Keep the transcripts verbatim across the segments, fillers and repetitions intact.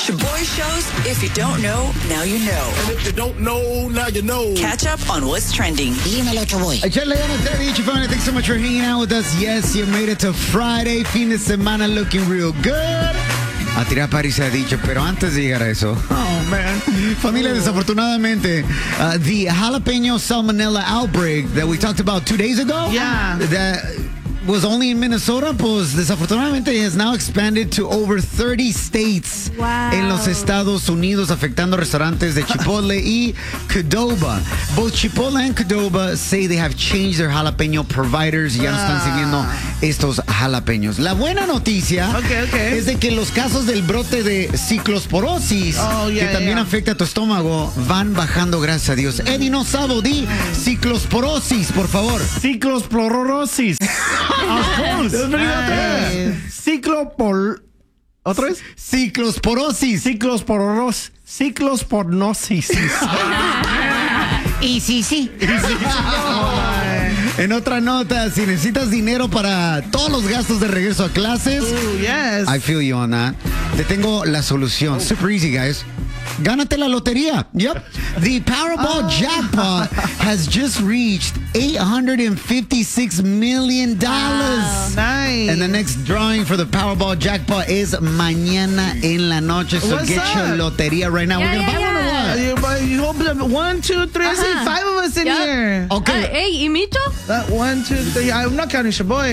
Shaboy shows, if you don't know, now you know. And if you don't know, now you know. Catch up on what's trending. Dímelo, Chaboy. Echarle ganas, te he dicho, family. Thanks so much for hanging out with us. Yes, you made it to Friday. Fin de semana looking real good. A tirar París se ha dicho, pero antes de llegar a eso, oh man, familia, desafortunadamente, uh, the jalapeno salmonella outbreak that we talked about two days ago, Yeah. that was only in Minnesota, pues desafortunadamente has now expanded to over thirty states Wow. en los Estados Unidos, afectando restaurantes de Chipotle y Qdoba. Both Chipotle and Qdoba say they have changed their jalapeno providers y ya no están sirviendo estos jalapeños. La buena noticia Okay, okay. es de que los casos del brote de ciclosporosis, Oh, yeah, que también yeah. afecta a tu estómago, van bajando, gracias a Dios. Eddie, no sabo, di ciclosporosis, por favor. Ciclospororosis. Nice. Ciclopol... ¿Otra vez? Ciclosporosis. Ciclospororos... Ciclospornosis. Y sí, sí. En otra nota, si necesitas dinero para todos los gastos de regreso a clases, Ooh, yes. I feel you on that. Te tengo la solución. Super easy, guys. Gánate la lotería. Yep. The Powerball jackpot has just reached eight hundred fifty-six million dollars. Nice. And the next drawing for the Powerball jackpot is mañana en la noche. So What's get up? your lotería right now. Yeah, We're going to yeah, buy one or yeah. what? You, but you hope that one, two, three. I see Ajá. five of us in Yup. here. Okay. Ah, hey, ¿y Micho? That one, two, three. I'm not counting Shaboy.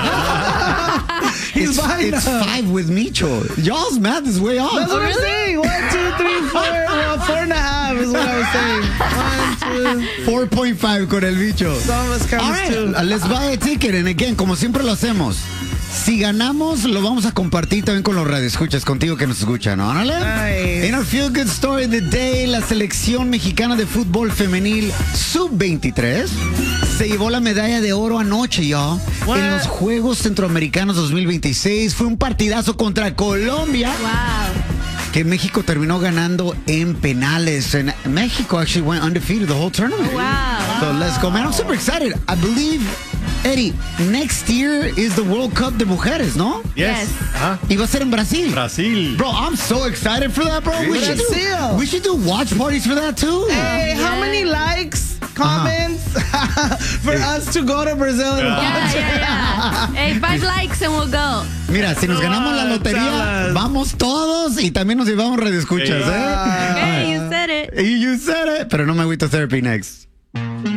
He's it's behind it's us. five with Micho. Y'all's math is way off. That's what I'm saying. One, two, three, four. Well, four and a half is what I was saying. One, two. four point five con el bicho. Some of us count All as right, two. let's buy a ticket. And again, como siempre lo hacemos. Si ganamos, lo vamos a compartir también con los radioescuchas, contigo que nos escuchan, ¿no? Órale. Nice. En our Feel Good Story of the Day, la selección mexicana de fútbol femenil sub veintitrés se llevó la medalla de oro anoche, y'all. What? En los Juegos Centroamericanos dos mil veintiséis. Fue un partidazo contra Colombia, Wow. que México terminó ganando en penales. And Mexico actually went undefeated the whole tournament. Wow. So let's go, man. I'm super excited. I believe, Eddie, next year is the World Cup de mujeres, ¿no? Yes. Yes. Ajá. Y va a ser en Brasil. Brasil. Bro, I'm so excited for that, bro. We should, do, Brazil. we should do watch parties for that, too. Hey, how Yes. many likes, comments for us to go to Brazil and Yeah. watch? Yeah, yeah, yeah. Hey, five likes and we'll go. Mira, si nos ganamos la lotería, Chalas. vamos todos y también nos llevamos radioescuchas, ¿eh? Hey, you said it. You said it. Pero no me agüito therapy next.